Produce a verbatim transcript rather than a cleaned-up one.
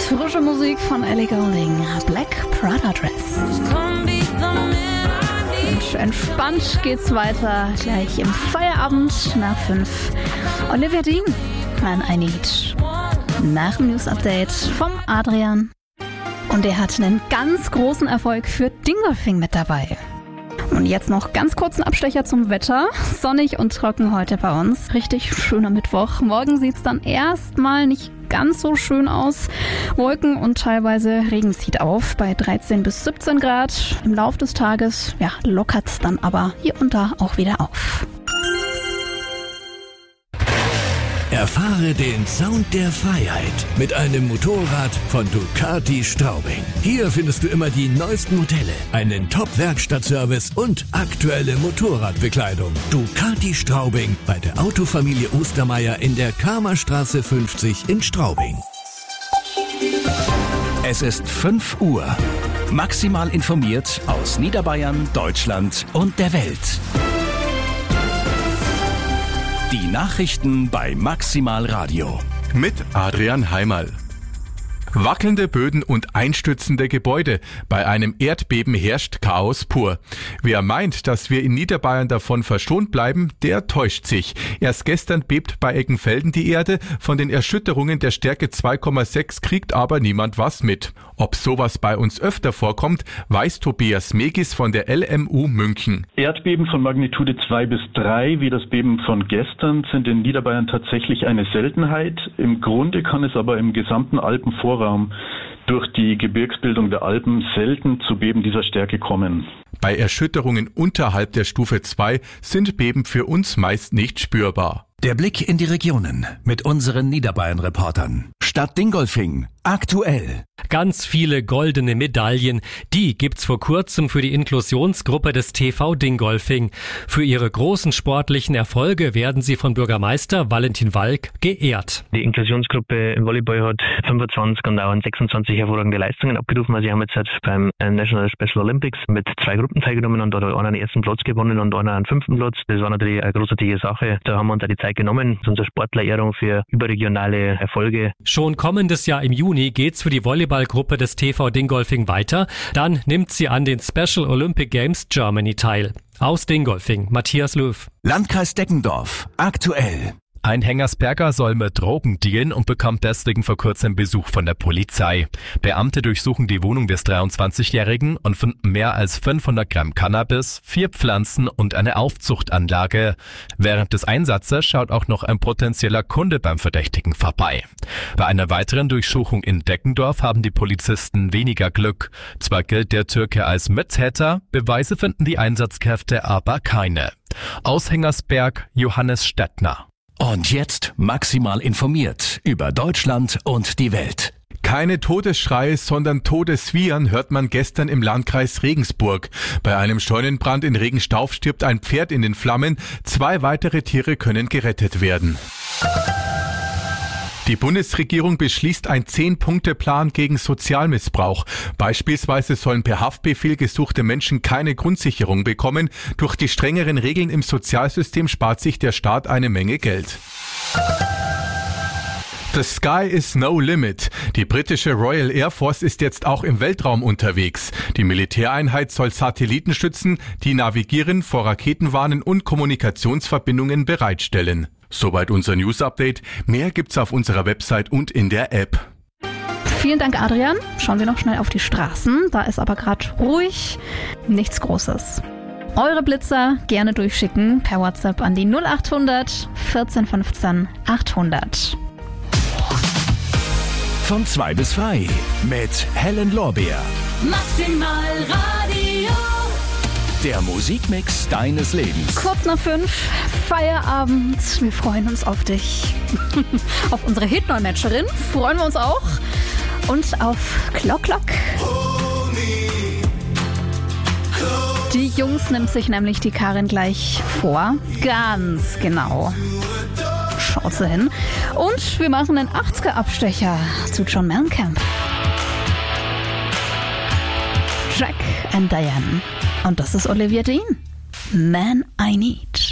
Frische Musik von Ellie Goulding, Black Prada Dress. Und entspannt geht's weiter, gleich im Feierabend nach fünf. Olivia Dean, Man I Need. Nach dem News-Update vom Adrian. Und er hat einen ganz großen Erfolg für Dingolfing mit dabei. Und jetzt noch ganz kurzen Abstecher zum Wetter. Sonnig und trocken heute bei uns. Richtig schöner Mittwoch. Morgen sieht's dann erstmal nicht ganz so schön aus. Wolken und teilweise Regen zieht auf bei dreizehn bis siebzehn Grad. Im Laufe des Tages ja, lockert's dann aber hier und da auch wieder auf. Erfahre den Sound der Freiheit mit einem Motorrad von Ducati Straubing. Hier findest du immer die neuesten Modelle, einen Top-Werkstattservice und aktuelle Motorradbekleidung. Ducati Straubing bei der Autofamilie Ostermeier in der Kramerstraße fünfzig in Straubing. Es ist fünf Uhr. Maximal informiert aus Niederbayern, Deutschland und der Welt. Die Nachrichten bei Maximal Radio. Mit Adrian Heimerl. Wackelnde Böden und einstürzende Gebäude. Bei einem Erdbeben herrscht Chaos pur. Wer meint, dass wir in Niederbayern davon verschont bleiben, der täuscht sich. Erst gestern bebt bei Eggenfelden die Erde. Von den Erschütterungen der Stärke zwei Komma sechs kriegt aber niemand was mit. Ob sowas bei uns öfter vorkommt, weiß Tobias Megis von der L M U München. Erdbeben von Magnitude zwei bis drei, wie das Beben von gestern, sind in Niederbayern tatsächlich eine Seltenheit. Im Grunde kann es aber im gesamten Alpenvorraum durch die Gebirgsbildung der Alpen selten zu Beben dieser Stärke kommen. Bei Erschütterungen unterhalb der Stufe zwei sind Beben für uns meist nicht spürbar. Der Blick in die Regionen mit unseren Niederbayern-Reportern. Stadt Dingolfing, aktuell. Ganz viele goldene Medaillen, die gibt's vor kurzem für die Inklusionsgruppe des T V Dingolfing. Für ihre großen sportlichen Erfolge werden sie von Bürgermeister Valentin Walk geehrt. Die Inklusionsgruppe im Volleyball hat fünfundzwanzig und auch sechsundzwanzig hervorragende Leistungen abgerufen. Also sie haben jetzt halt beim National Special Olympics mit zwei Gruppen teilgenommen und da hat einer den ersten Platz gewonnen und einer einen fünften Platz. Das war natürlich eine großartige Sache. Da haben wir uns auch die Zeit genommen. Das ist unsere Sportlerehrung für überregionale Erfolge. Schon kommendes Jahr im Juni geht's für die Volleyballgruppe des T V Dingolfing weiter. Dann nimmt sie an den Special Olympic Games Germany teil. Aus Dingolfing, Matthias Löw. Landkreis Deggendorf, aktuell. Ein Hengersberger soll mit Drogen dealen und bekommt deswegen vor kurzem Besuch von der Polizei. Beamte durchsuchen die Wohnung des dreiundzwanzigjährigen und finden mehr als fünfhundert Gramm Cannabis, vier Pflanzen und eine Aufzuchtanlage. Während des Einsatzes schaut auch noch ein potenzieller Kunde beim Verdächtigen vorbei. Bei einer weiteren Durchsuchung in Deggendorf haben die Polizisten weniger Glück. Zwar gilt der Türke als Mittäter, Beweise finden die Einsatzkräfte aber keine. Aus Hengersberg, Johannes Stettner. Und jetzt maximal informiert über Deutschland und die Welt. Keine Todesschreie, sondern Todeswiehern hört man gestern im Landkreis Regensburg. Bei einem Scheunenbrand in Regenstauf stirbt ein Pferd in den Flammen. Zwei weitere Tiere können gerettet werden. Die Bundesregierung beschließt einen Zehn-Punkte-Plan gegen Sozialmissbrauch. Beispielsweise sollen per Haftbefehl gesuchte Menschen keine Grundsicherung bekommen. Durch die strengeren Regeln im Sozialsystem spart sich der Staat eine Menge Geld. The sky is no limit. Die britische Royal Air Force ist jetzt auch im Weltraum unterwegs. Die Militäreinheit soll Satelliten schützen, die navigieren, vor Raketen warnen und Kommunikationsverbindungen bereitstellen. Soweit unser News-Update. Mehr gibt's auf unserer Website und in der App. Vielen Dank, Adrian. Schauen wir noch schnell auf die Straßen. Da ist aber gerade ruhig. Nichts Großes. Eure Blitzer gerne durchschicken per WhatsApp an die null acht hundert vierzehn fünfzehn achthundert. Von zwei bis frei mit Helen Lorbeer. Maximal Radio. Der Musikmix deines Lebens. Kurz nach fünf, Feierabend. Wir freuen uns auf dich. Auf unsere Hitneumanagerin freuen wir uns auch. Und auf Klock Klock. Die Jungs nimmt sich nämlich die Karin gleich vor. Ganz genau. Schaut sie hin. Und wir machen einen achtziger-Abstecher zu John Mellencamp. Jack and Diane. Und das ist Olivia Dean. Man I Need.